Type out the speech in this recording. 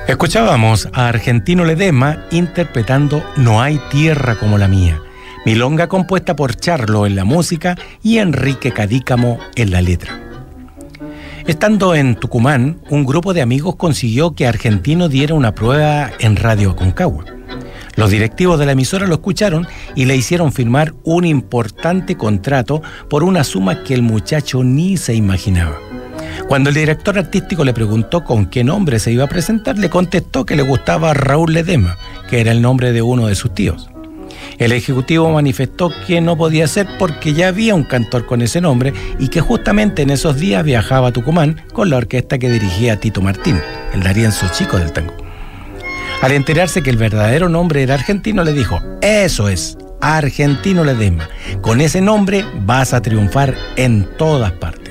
Escuchábamos a Argentino Ledesma interpretando No hay tierra como la mía, milonga compuesta por Charlo en la música y Enrique Cadícamo en la letra. Estando en Tucumán, un grupo de amigos consiguió que Argentino diera una prueba en Radio Aconcagua. Los directivos de la emisora lo escucharon y le hicieron firmar un importante contrato por una suma que el muchacho ni se imaginaba. Cuando el director artístico le preguntó con qué nombre se iba a presentar, le contestó que le gustaba Raúl Ledesma, que era el nombre de uno de sus tíos. El ejecutivo manifestó que no podía ser porque ya había un cantor con ese nombre y que justamente en esos días viajaba a Tucumán con la orquesta que dirigía Tito Martín, el Darienzo chico del tango. Al enterarse que el verdadero nombre era Argentino, le dijo: eso es, Argentino Ledesma. Con ese nombre vas a triunfar en todas partes.